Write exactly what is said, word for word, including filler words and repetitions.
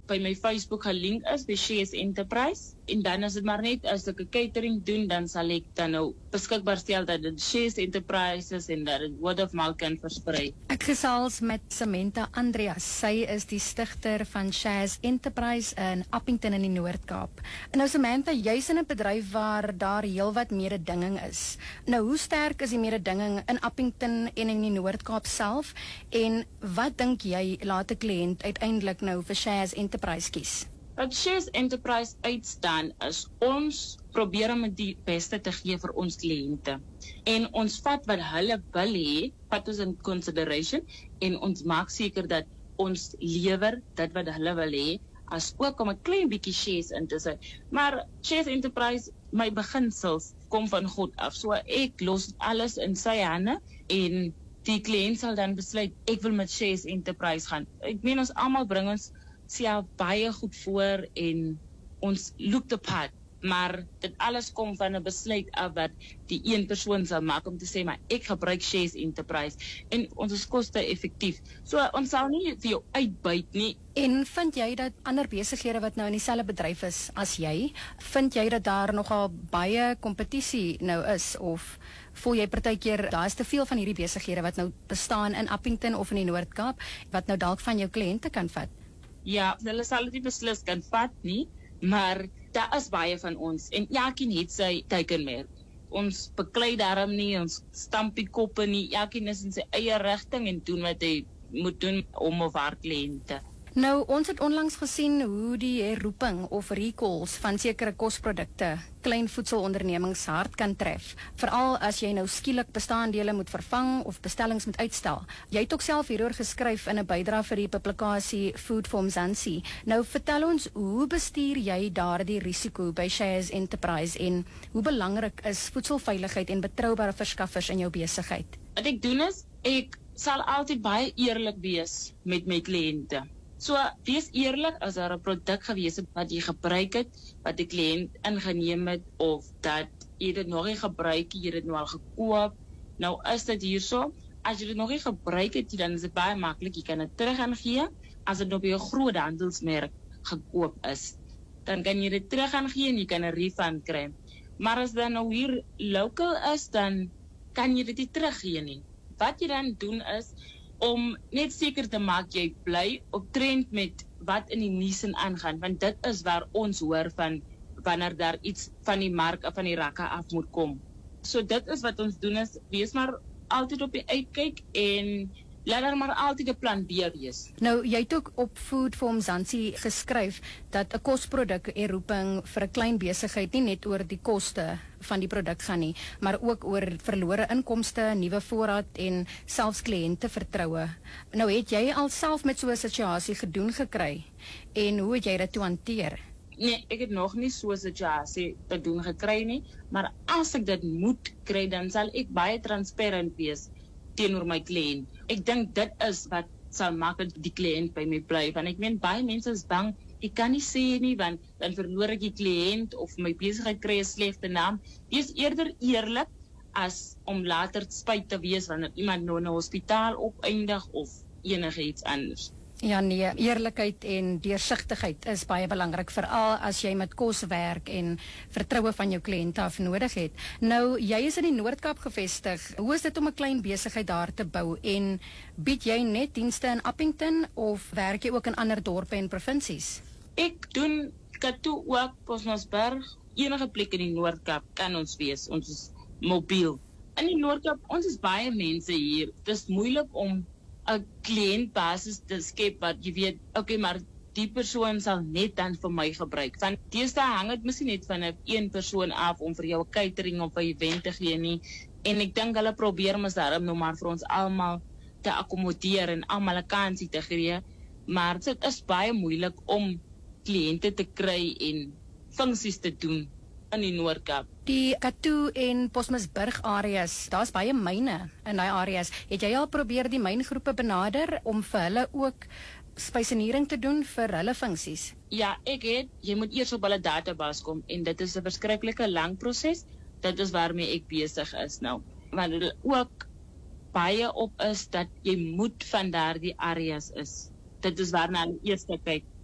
by my Facebook gelink is, by Shares Enterprise, en dan is dit maar net, as ek 'n catering doen, dan sal ek dan nou beskikbaar stel dat dit Shares Enterprise is, en dat dit word of mouth kan versprei. Ek gesels met Samantha Andreas. Sy is die stigter van Shares Enterprise in Appington in die Noord-Kaap. Nou Samantha, jy's in 'n bedryf waar daar heelwat mededinging is. Nou, hoe sterk is die mededinging in Appington en in die Noord-Kaap self? En wat dink jy laat 'n kliënt uiteindelik nou vir Shares Enterprise kies? Wat Shares Enterprise uitstaan is, ons probeer om die beste te gee vir ons kliënte. En ons vat wat hulle wil hê, vat ons in consideration, en ons maak seker dat ons lewer dit wat hulle wil hê, as ook om 'n klein bietjie shares in te sit. Maar Shares Enterprise, my beginsels kom van God af. So ek los alles in sy hande, en die kliënt sal dan besluit, ek wil met Shares Enterprise gaan. Ek meen, ons almal bring ons self baie goed voor, en ons look the part, maar dit alles kom van 'n besluit af wat die een persoon sal maak om te sê, maar ek gebruik Shares Enterprise, en ons is koste effektief. So ons sal nie vir jou uitbuit nie. En vind jy dat ander besighede wat nou in dieselfde bedryf is as jy, vind jy dat daar nogal baie kompetisie nou is, of voel jy partykeer daar is te veel van hierdie besighede wat nou bestaan in Appington of in die Noord-Kaap, wat nou dalk van jou kliënte kan vat? Ja, hulle sal dit nie beslis kan vat nie, maar daar is baie van ons, en elkeen het sy teikenmerk. Ons beklei daarom nie, ons stampie koppe nie, elkeen is in sy eie rigting en doen wat hy moet doen om of haar kliënte. Nou, ons het onlangs gesien hoe die herroeping of recalls van sekere kosprodukte klein voedselondernemings hard kan tref, veral as jy nou skielik bestaandele moet vervang of bestellings moet uitstel. Jy het ook self hieroor geskryf in 'n bydra vir die publikasie Food for Mzansi. Nou, vertel ons, hoe bestuur jy daardie risiko by Shares Enterprise, en hoe belangrik is voedselveiligheid en betroubare verskaffers in jou besigheid? Wat ek doen is, ek sal altyd baie eerlik wees met my kliënte. So, wees eerlik as daar 'n produk gewees het wat jy gebruik het, wat die kliënt ingeneem het, of dat jy dit nog nie gebruik, jy dit nou al gekoop. Nou is dit hierso, as jy dit nog nie gebruik het, dan is dit baie maklik, jy kan dit terug gaan gee, as dit op jou groot handelsmerk gekoop is. Dan kan jy dit terug gaan gee en jy kan 'n refund kry. Maar as dit nou hier local is, dan kan jy dit nie teruggee nie. Wat jy dan doen is, om net seker te maak jy bly op trend met wat in die nuus aangaan, want dit is waar ons hoor van wanneer daar iets van die mark of van die rakke af moet kom. So dit is wat ons doen is, wees maar altyd op die uitkyk, en laat daar maar altyd 'n plan B wees. Nou, jy het ook op Food for Mzansi geskryf dat 'n kosproduk herroeping vir 'n klein besigheid nie net oor die koste van die produk gaan nie, maar ook oor verlore inkomste, nuwe voorraad en selfs kliënte vertroue. Nou, het jy alself met so 'n situasie gedoen gekry, en hoe het jy dit toe hanteer? Nee, ek het nog nie so 'n situasie te doen gekry nie, maar as ek dit moet kry, dan sal ek baie transparant wees teenoor my kliënt. Ek dink dit is wat sal maak dat die kliënt by my bly, want ek meen baie mense is bang, ek kan nie sê nie, want dan verloor ek die kliënt of my besigheid kry 'n slegte naam. Wees eerder eerlik as om later spyt te wees wanneer iemand nou in 'n hospitaal opeindig of enigiets anders. Ja nee, eerlikheid en deursigtigheid is baie belangrik, veral as jy met kos werk en vertroue van jou kliënte af nodig het. Nou, jy is in die Noord-Kaap gevestig. Hoe is dit om 'n klein besigheid daar te bou, en bied jy net dienste in Appington of werk jy ook in ander dorpe en provinsies? Ek doen Katoo ook, Bosmasburg, enige plek in die Noord-Kaap kan ons wees. Ons is mobiel. In die Noord-Kaap, ons is baie mense hier. Dit is moeilik om 'n kliëntbasis te skep wat jy weet, okay, maar die persoon sal net dan vir my gebruik. Want deesdae hang dit miskien net van 'n een persoon af om vir jou 'n catering of 'n event te gee nie. En ek dink hulle probeer mos daarom nou maar vir ons almal te akkommodeer en almal 'n kansie te gee. Maar dit is baie moeilik om kliënte te kry en funksies te doen in die Noord-Kaap. Die Katoo en Bosmasburg areas, daar's baie myne in daai areas. Het jy al probeer die myngroepe benader om vir hulle ook spysenering te doen vir hulle funksies? Ja, ek het, jy moet eers op hulle database kom, en dit is 'n verskriklike lang proses. Dit is waarmee ek besig is nou. Maar hulle ook baie op is dat jy moet van daardie areas is. Dit is waarna hulle eers kyk.